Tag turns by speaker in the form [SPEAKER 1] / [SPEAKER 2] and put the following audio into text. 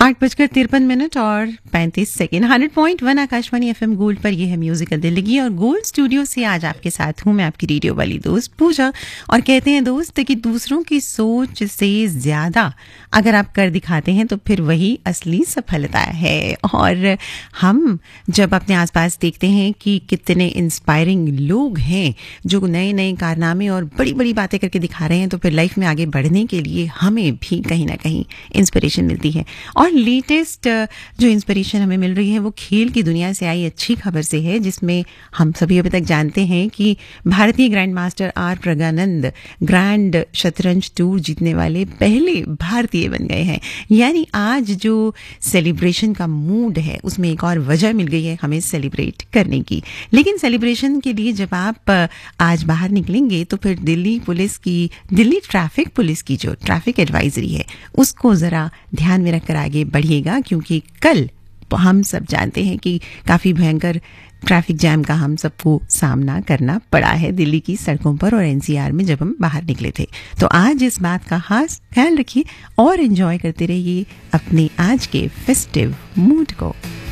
[SPEAKER 1] 8:53 और 35 second 100.1 Akashvani FM gold पर ये है म्यूजिकल दिल्ली और गोल्ड स्टूडियो से आज आपके साथ हूँ मैं आपकी रेडियो वाली दोस्त पूजा। और कहते हैं दोस्त कि दूसरों की सोच से ज्यादा अगर आप कर दिखाते हैं तो फिर वही असली सफलता है। और हम जब अपने आसपास देखते हैं कि कितने इंस्पायरिंग लोग हैं जो नए नए कारनामे और बड़ी बड़ी बातें करके दिखा रहे हैं, तो फिर लाइफ में आगे बढ़ने के लिए हमें भी कहीं ना कहीं इंस्पिरेशन मिलती है। और लेटेस्ट जो इंस्पिरेशन हमें मिल रही है वो खेल की दुनिया से आई अच्छी खबर से है, जिसमें हम सभी अभी तक जानते हैं कि भारतीय grand master are Pragyanand grand शतरंज टूर जीतने वाले पहले भारतीय बन गए हैं। यानी आज जो सेलिब्रेशन का मूड है उसमें एक और वजह मिल गई है हमें सेलिब्रेट करने की। लेकिन सेलिब्रेशन के लिए जब आप आज बाहर निकलेंगे तो फिर दिल्ली ट्रैफिक पुलिस की जो ट्रैफिक एडवाइजरी है उसको जरा ध्यान में रखकर आगे बढ़िएगा, क्योंकि कल हम सब जानते हैं कि काफी भयंकर ट्रैफिक जैम का हम सबको सामना करना पड़ा है दिल्ली की सड़कों पर और एनसीआर में जब हम बाहर निकले थे। तो आज इस बात का खास ख्याल रखिए और एंजॉय करते रहिए अपने आज के फेस्टिव मूड को।